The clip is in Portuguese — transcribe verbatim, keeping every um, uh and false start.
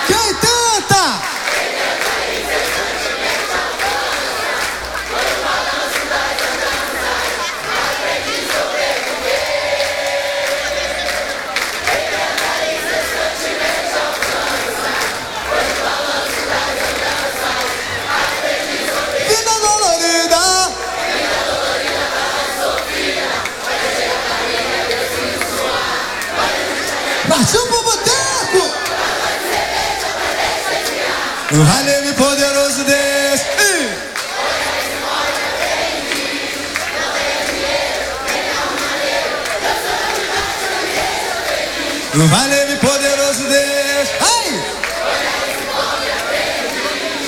Quem tenta? Vida dolorida. Partiu pro boteco. Valeu, poderoso Deus. Valeu.